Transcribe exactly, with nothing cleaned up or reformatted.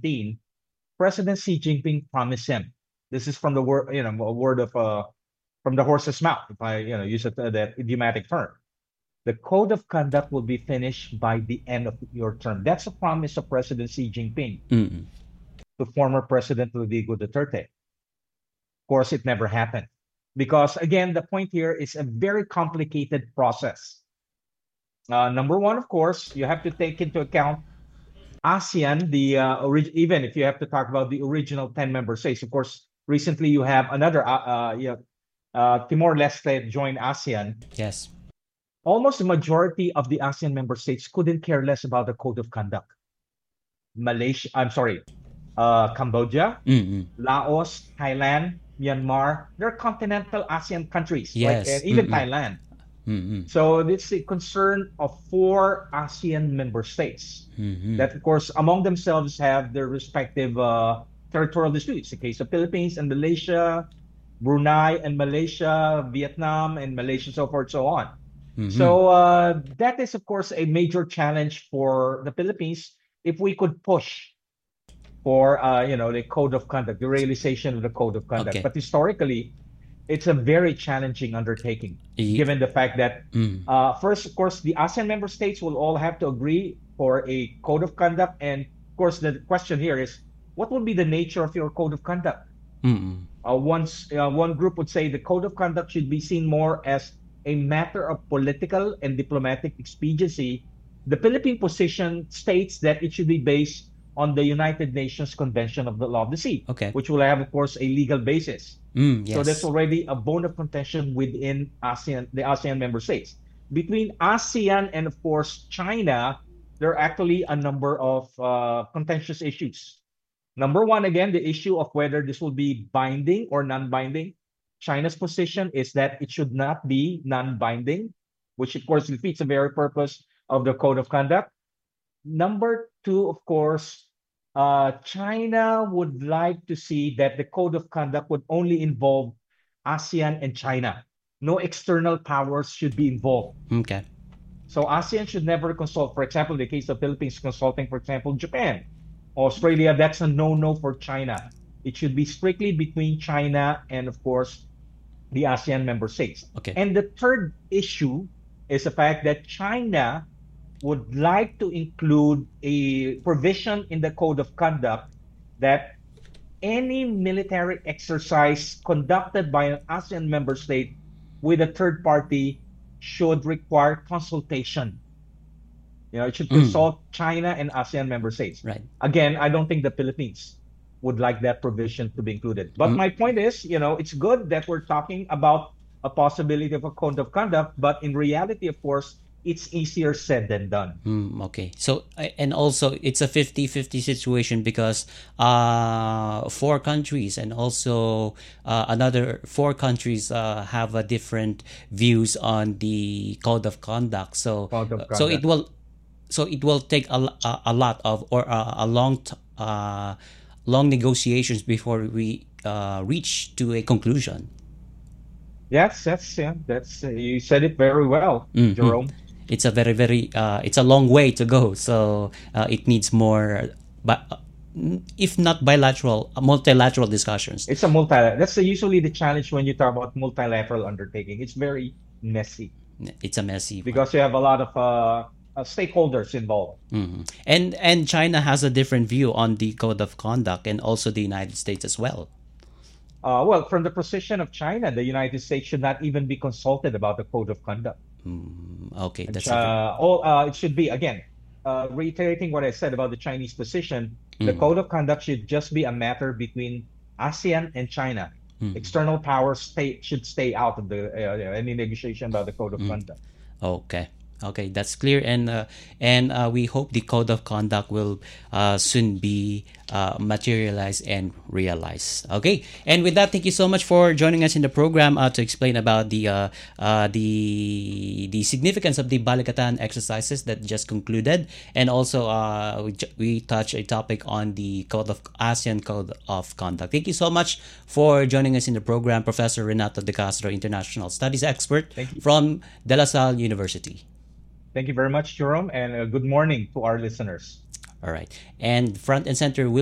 seventeen, President Xi Jinping promised him. This is from the word, you know, a word of uh, from the horse's mouth, if I, you know, use it, uh, that idiomatic term. The code of conduct will be finished by the end of your term. That's a promise of President Xi Jinping Mm-mm. to former President Rodrigo Duterte. Of course, it never happened because, again, the point here is a very complicated process. Uh, number one, of course, you have to take into account ASEAN, the uh, orig- even if you have to talk about the original ten member states. Of course, recently you have another, uh, uh, yeah, uh, Timor Leste joined ASEAN. Yes. Almost the majority of the ASEAN member states couldn't care less about the code of conduct. Malaysia, I'm sorry, uh, Cambodia, Mm-mm. Laos, Thailand, Myanmar, they're continental ASEAN countries, like and Yes. even Mm-mm. Thailand. Mm-mm. So it's a concern of four ASEAN member states Mm-hmm. that, of course, among themselves have their respective uh, territorial disputes. The case of Philippines and Malaysia, Brunei and Malaysia, Vietnam and Malaysia, so forth, so on. Mm-hmm. So uh, that is, of course, a major challenge for the Philippines if we could push for, uh, you know, the code of conduct, the realization of the code of conduct. Okay. But historically, it's a very challenging undertaking, Ye- given the fact that, mm. uh, first, of course, the ASEAN member states will all have to agree for a code of conduct. And of course, the question here is, what would be the nature of your code of conduct? Mm-mm. Uh, once uh, one group would say the code of conduct should be seen more as a matter of political and diplomatic expediency. The Philippine position states that it should be based on the United Nations Convention of the Law of the Sea, Okay. which will have, of course, a legal basis. Mm, So that's yes. already a bone of contention within ASEAN, the ASEAN member states. Between ASEAN and, of course, China, there are actually a number of uh, contentious issues. Number one, again, the issue of whether this will be binding or non-binding. China's position is that it should not be non-binding, which of course defeats the very purpose of the code of conduct. Number two, of course, uh, China would like to see that the code of conduct would only involve ASEAN and China. No external powers should be involved. Okay. So ASEAN should never consult. For example, in the case of Philippines consulting, for example, Japan, Australia, that's a no-no for China. It should be strictly between China and, of course, the ASEAN member states. Okay. And the third issue is the fact that China would like to include a provision in the code of conduct that any military exercise conducted by an ASEAN member state with a third party should require consultation. You know, it should Mm. consult China and ASEAN member states. Right. Again, I don't think the Philippines would like that provision to be included. But Mm. my point is, you know, it's good that we're talking about a possibility of a code of conduct, but in reality, of course, it's easier said than done. Mm, okay. So, I- and also it's a fifty-fifty situation because uh, four countries and also uh, another four countries uh, have a different views on the code of conduct. So, Code of uh, so it conduct. will, so it will take a, lo- a, a lot of or a, a long, t- uh, long negotiations before we uh, reach to a conclusion. Yes, that's yeah, that's uh, you said it very well, Mhm. Jerome. It's a very very uh, it's a long way to go. So uh, it needs more, but if not bilateral, uh, multilateral discussions. It's a multi. That's the, usually the challenge when you talk about multilateral undertaking. It's very messy It's a messy one. because you have a lot of uh, uh, stakeholders involved. Mhm. And and China has a different view on the code of conduct, and also the United States as well. Uh, well, from the position of China, the United States should not even be consulted about the code of conduct. Mm, okay, And that's a very. uh, all uh, it should be again, uh, reiterating what I said about the Chinese position. The Mm, code of conduct should just be a matter between ASEAN and China. mm, External powers stay should stay out of the uh, any negotiation about the code of mm. conduct. Okay. Okay, that's clear, and uh, and uh, we hope the code of conduct will uh, soon be uh, materialized and realized. Okay, and with that, thank you so much for joining us in the program uh, to explain about the uh, uh, the the significance of the Balikatan exercises that just concluded, and also uh, we, ju- we touch a topic on the code of ASEAN code of conduct. Thank you so much for joining us in the program, Professor Renato De Castro, international studies expert Thank you. from De La Salle University. Thank you very much, Jerome, and uh, good morning to our listeners. All right. And front and center will